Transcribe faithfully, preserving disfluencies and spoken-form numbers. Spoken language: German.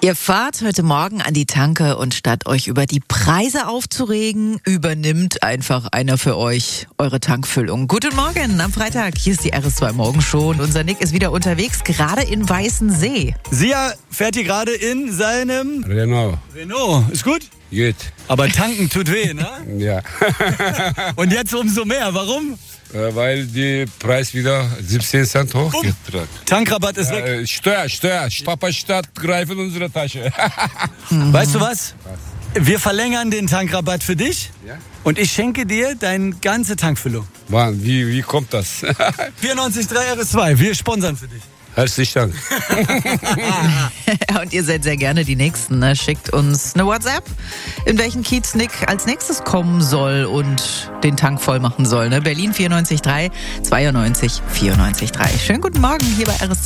Ihr fahrt heute Morgen an die Tanke und statt euch über die Preise aufzuregen, übernimmt einfach einer für euch eure Tankfüllung. Guten Morgen am Freitag, hier ist die R S zwei Morgenshow und unser Nick ist wieder unterwegs, gerade in Weißensee. Sia fährt hier gerade in seinem Renault. Renault. Ist gut? Gut. Aber tanken tut weh, ne? Ja. Und jetzt umso mehr. Warum? Äh, Weil die Preis wieder siebzehn Cent hochgetragen. Tankrabatt ist weg. Äh, Steuer, Steuer. Papa Stadt greifen in unsere Tasche. Weißt du was? Wir verlängern den Tankrabatt für dich. Ja? Und ich schenke dir deine ganze Tankfüllung. Mann, wie, wie kommt das? vierundneunzig Komma drei R S zwei. Wir sponsern für dich. Herzlichen Dank. Und ihr seid sehr gerne die Nächsten. Ne? Schickt uns eine WhatsApp, in welchen Kiez Nick als nächstes kommen soll und den Tank voll machen soll. Ne? Berlin vierundneunzig Komma drei, zweiundneunzig, vierundneunzig Komma drei. Schönen guten Morgen hier bei R S zwei.